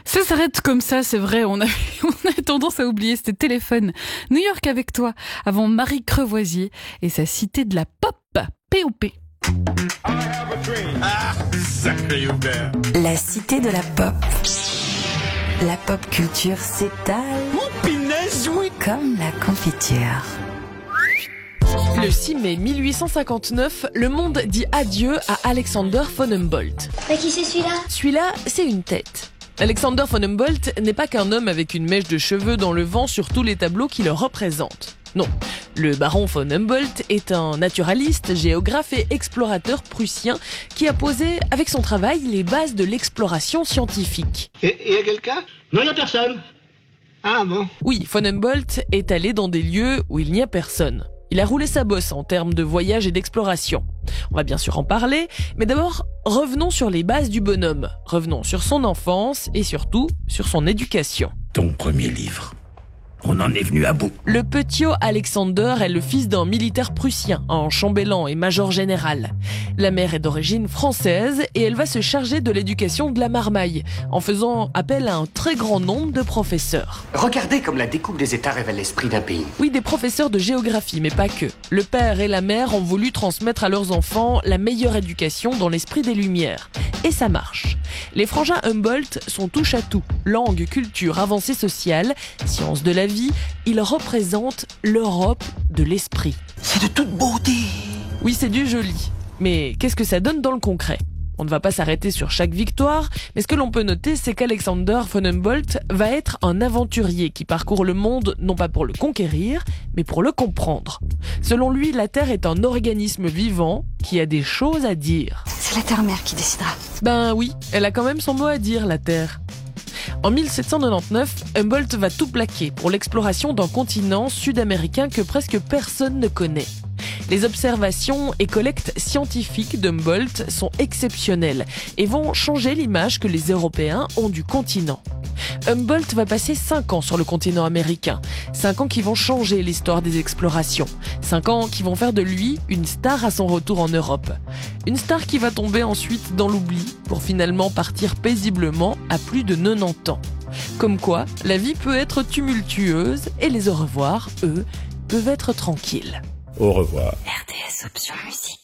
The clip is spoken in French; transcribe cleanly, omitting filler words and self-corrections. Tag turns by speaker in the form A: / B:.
A: Ça s'arrête comme ça, c'est vrai, on a tendance à oublier, c'était Téléphone. New York avec toi, avant Marie Crevoisier et sa cité de la pop, P.O.P.
B: Ah, sacré Hubert.
C: La cité de la pop. La pop culture s'étale comme la confiture.
D: Le 6 mai 1859, le monde dit adieu à Alexander von Humboldt.
E: Mais qui c'est celui-là ?
D: Celui-là, c'est une tête. Alexander von Humboldt n'est pas qu'un homme avec une mèche de cheveux dans le vent sur tous les tableaux qui le représentent. Non, le baron von Humboldt est un naturaliste, géographe et explorateur prussien qui a posé avec son travail les bases de l'exploration scientifique.
F: Et y a quelqu'un ? Non, y a personne. Ah bon ?
D: Oui, von Humboldt est allé dans des lieux où il n'y a personne. Il a roulé sa bosse en termes de voyage et d'exploration. On va bien sûr en parler, mais d'abord, revenons sur les bases du bonhomme. Revenons sur son enfance et surtout sur son éducation.
B: Ton premier livre. On en est venu à bout.
D: Le petit Alexander est le fils d'un militaire prussien, un chambellan et major général. La mère est d'origine française et elle va se charger de l'éducation de la marmaille, en faisant appel à un très grand nombre de professeurs.
G: Regardez comme la découpe des États révèle l'esprit d'un pays.
D: Oui, des professeurs de géographie, mais pas que. Le père et la mère ont voulu transmettre à leurs enfants la meilleure éducation dans l'esprit des Lumières. Et ça marche. Les frangins Humboldt sont touche à tout. Langue, culture, avancée sociale, sciences de la vie, ils représentent l'Europe de l'esprit.
G: C'est de toute beauté.
D: Oui, c'est du joli. Mais qu'est-ce que ça donne dans le concret ? On ne va pas s'arrêter sur chaque victoire, mais ce que l'on peut noter, c'est qu'Alexander von Humboldt va être un aventurier qui parcourt le monde non pas pour le conquérir, mais pour le comprendre. Selon lui, la Terre est un organisme vivant qui a des choses à dire.
C: C'est la Terre-Mère qui décidera.
D: Ben oui, elle a quand même son mot à dire, la Terre. En 1799, Humboldt va tout plaquer pour l'exploration d'un continent sud-américain que presque personne ne connaît. Les observations et collectes scientifiques d'Humboldt sont exceptionnelles et vont changer l'image que les Européens ont du continent. Humboldt va passer 5 ans sur le continent américain, 5 ans qui vont changer l'histoire des explorations, 5 ans qui vont faire de lui une star à son retour en Europe. Une star qui va tomber ensuite dans l'oubli pour finalement partir paisiblement à plus de 90 ans. Comme quoi, la vie peut être tumultueuse et les au revoir, eux, peuvent être tranquilles.
B: Au revoir.
C: RTS Option Musique.